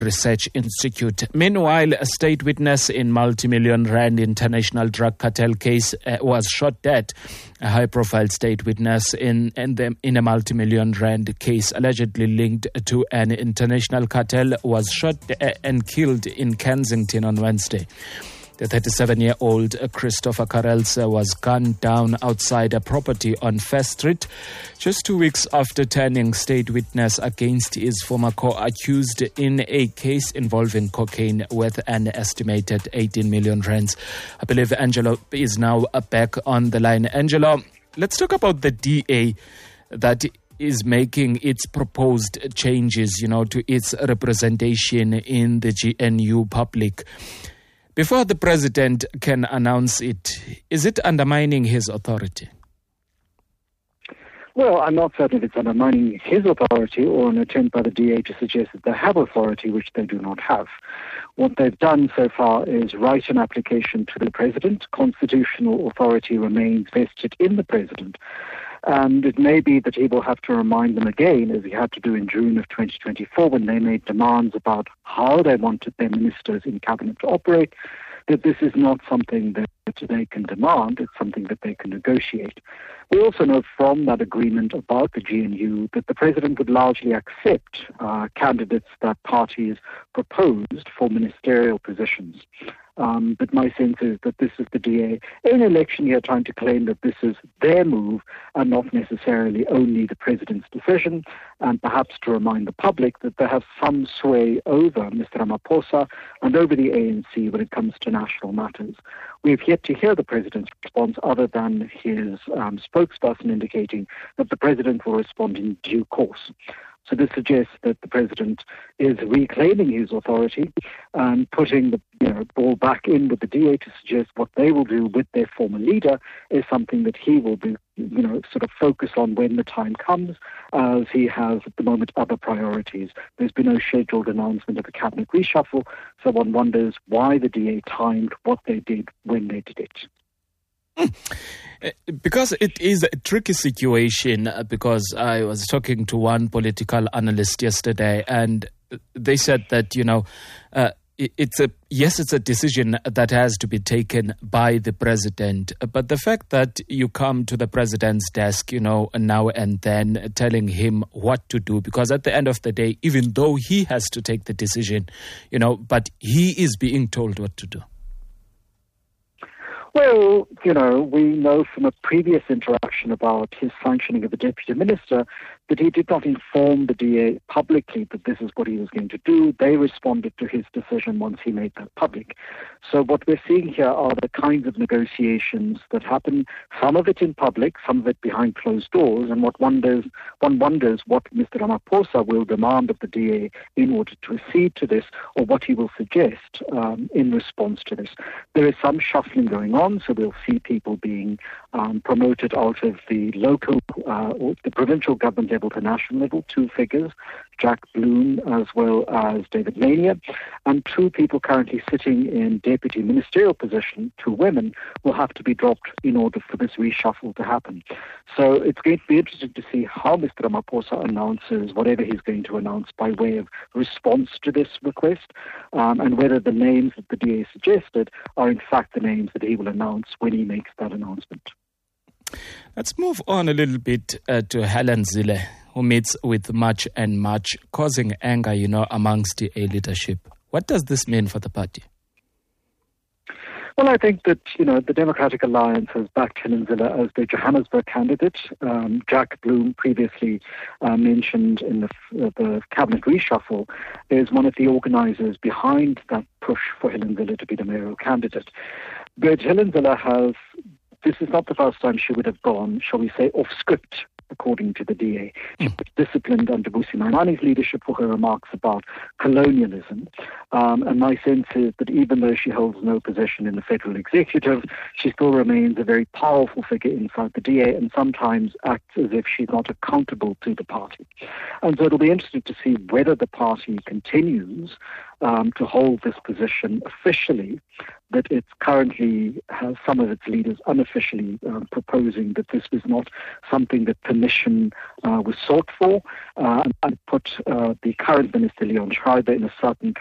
Research Institute. Meanwhile, a state witness in multi-million rand international drug cartel case was shot dead. A high-profile state witness in a multi-million rand case allegedly linked to an international cartel was shot and killed in Kensington on Wednesday. The 37-year-old Christopher Karelse was gunned down outside a property on First Street just 2 weeks after turning state witness against his former co-accused in a case involving cocaine worth an estimated 18 million rands. I believe Angelo is now back on the line. Angelo, let's talk about the DA that is making its proposed changes, to its representation in the GNU public. Before the president can announce it, is it undermining his authority? Well, I'm not certain if it's undermining his authority or an attempt by the DA to suggest that they have authority, which they do not have. What they've done so far is write an application to the president. Constitutional authority remains vested in the president. And it may be that he will have to remind them again, as he had to do in June of 2024, when they made demands about how they wanted their ministers in cabinet to operate, that this is not something that they can demand, it's something that they can negotiate. We also know from that agreement about the GNU that the president would largely accept candidates that parties proposed for ministerial positions. But my sense is that this is the DA in election year trying to claim that this is their move and not necessarily only the president's decision, and perhaps to remind the public that they have some sway over Mr. Ramaphosa and over the ANC when it comes to national matters. We have yet to hear the president's response other than his spokesperson indicating that the president will respond in due course. So this suggests that the president is reclaiming his authority and putting the ball back in with the DA to suggest what they will do with their former leader is something that he will be, sort of focus on when the time comes, as he has at the moment other priorities. There's been no scheduled announcement of a cabinet reshuffle, so one wonders why the DA timed what they did when they did it. Because it is a tricky situation, because I was talking to one political analyst yesterday and they said that, it's a decision that has to be taken by the president. But the fact that you come to the president's desk, now and then telling him what to do, because at the end of the day, even though he has to take the decision, but he is being told what to do. Well, we know from a previous interaction about his sanctioning of the deputy minister that he did not inform the DA publicly that this is what he was going to do. They responded to his decision once he made that public. So what we're seeing here are the kinds of negotiations that happen, some of it in public, some of it behind closed doors, and one wonders what Mr. Ramaphosa will demand of the DA in order to accede to this, or what he will suggest in response to this. There is some shuffling going on, so we'll see people being promoted out of the local or the provincial government level to national level, 2 figures, Jack Bloom as well as David Mania, and 2 people currently sitting in deputy ministerial position, 2 women, will have to be dropped in order for this reshuffle to happen. So it's going to be interesting to see how Mr. Ramaphosa announces whatever he's going to announce by way of response to this request, and whether the names that the DA suggested are in fact the names that he will announce when he makes that announcement. Let's move on a little bit to Helen Zille, who meets with much and much, causing anger, amongst the leadership. What does this mean for the party? Well, I think that, the Democratic Alliance has backed Helen Zille as the Johannesburg candidate. Jack Bloom, previously mentioned in the cabinet reshuffle, is one of the organisers behind that push for Helen Zille to be the mayoral candidate. But Helen Zille this is not the first time she would have gone, shall we say, off script, according to the DA. She was disciplined under Busi Mainani's leadership for her remarks about colonialism. And my sense is that even though she holds no position in the federal executive, she still remains a very powerful figure inside the DA and sometimes acts as if she's not accountable to the party. And so it'll be interesting to see whether the party continues to hold this position officially, that it currently has some of its leaders unofficially proposing that this was not something that permission was sought for, and put the current Minister Leon Schreiber in a certain